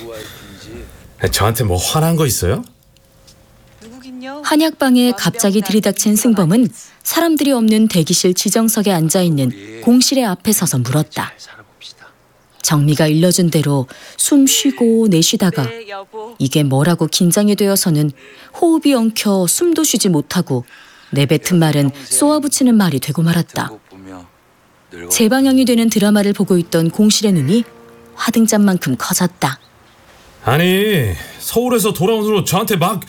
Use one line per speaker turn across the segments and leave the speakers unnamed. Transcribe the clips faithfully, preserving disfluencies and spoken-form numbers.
저한테 뭐 화난 거 있어요?
한약방에 갑자기 들이닥친 승범은 사람들이 없는 대기실 지정석에 앉아있는 공실의 앞에 서서 물었다. 정미가 일러준 대로 숨 쉬고 내쉬다가 이게 뭐라고 긴장이 되어서는 호흡이 엉켜 숨도 쉬지 못하고 내뱉은 말은 쏘아붙이는 말이 되고 말았다. 재방영이 되는 드라마를 보고 있던 공실의 눈이 화등잔만큼 커졌다.
아니, 서울에서 돌아온 후로 저한테 막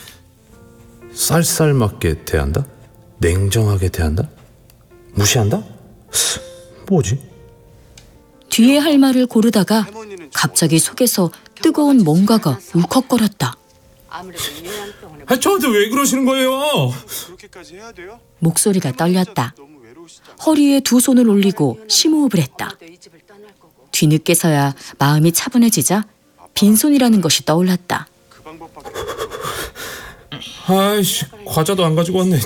쌀쌀맞게 대한다? 냉정하게 대한다? 무시한다? 뭐지?
뒤에 할 말을 고르다가 갑자기 속에서 뜨거운 뭔가가 울컥거렸다.
아, 저한테 왜 그러시는 거예요?
목소리가 떨렸다. 허리에 두 손을 올리고 심호흡을 했다. 뒤늦게서야 마음이 차분해지자 빈손이라는 것이 떠올랐다.
아이씨, 과자도 안 가지고 왔네.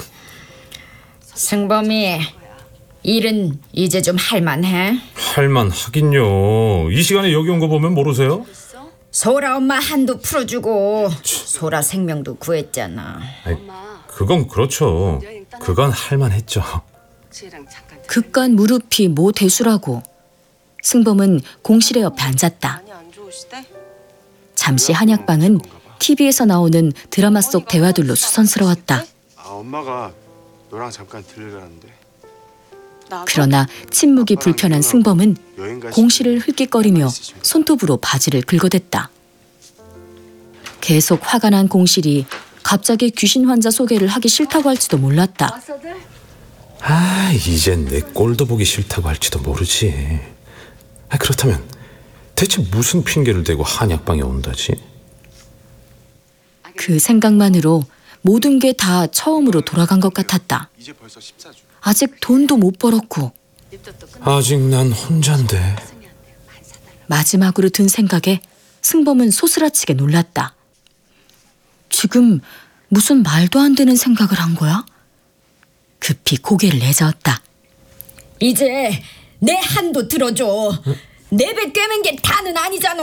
승범이 일은 이제 좀 할만해?
할만하긴요. 이 시간에 여기 온 거 보면 모르세요?
소라 엄마 한도 풀어주고 소라 생명도 구했잖아.
아니, 그건 그렇죠. 그건 할만했죠.
극간 무릎이 모 대수라고. 승범은 공실의 옆에 앉았다. 잠시 한약방은 티비에서 나오는 드라마 속 대화들로 수선스러웠다.
아, 엄마가 너랑 잠깐 들르라는데.
그러나 침묵이 불편한 승범은 공실을 흘낏거리며 손톱으로 바지를 긁어댔다. 계속 화가 난 공실이 갑자기 귀신 환자 소개를 하기 싫다고 할지도 몰랐다.
아, 이젠 내 꼴도 보기 싫다고 할지도 모르지. 아, 그렇다면 대체 무슨 핑계를 대고 한약방에 온다지?
그 생각만으로 모든 게 다 처음으로 돌아간 것 같았다. 아직 돈도 못 벌었고
아직 난 혼잔데.
마지막으로 든 생각에 승범은 소스라치게 놀랐다. 지금 무슨 말도 안 되는 생각을 한 거야? 급히 고개를 내저었다.
이제 내 한도 들어줘. 내 배 꿰맨 게 다는 아니잖아.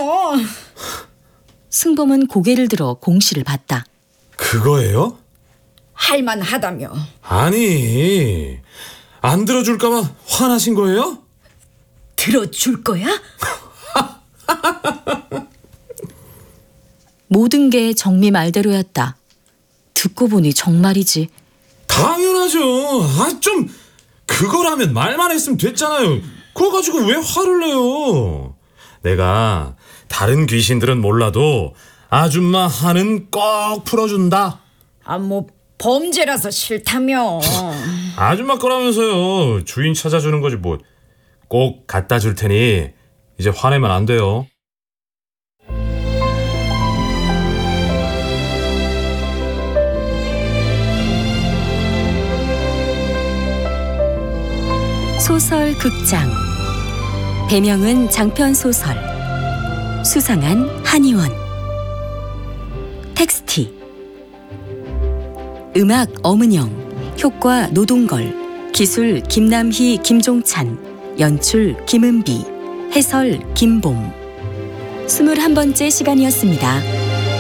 승범은 고개를 들어 공실을 봤다.
그거예요?
할만하다며.
아니, 안 들어줄까 봐 화나신 거예요?
들어줄 거야?
모든 게 정미 말대로였다. 듣고 보니 정말이지.
당연하죠. 아, 좀 그거라면 말만 했으면 됐잖아요. 그거 가지고 왜 화를 내요? 내가 다른 귀신들은 몰라도 아줌마 한은 꼭 풀어준다.
아, 뭐 범죄라서 싫다며.
아줌마 거라면서요. 주인 찾아주는 거지 뭐. 꼭 갖다 줄 테니 이제 화내면 안 돼요.
소설 극장. 배명은 장편 소설. 수상한 한의원. 텍스티. 음악 엄은영. 효과 노동걸. 기술 김남희 김종찬. 연출 김은비. 해설 김봄. 스물한 번째 시간이었습니다.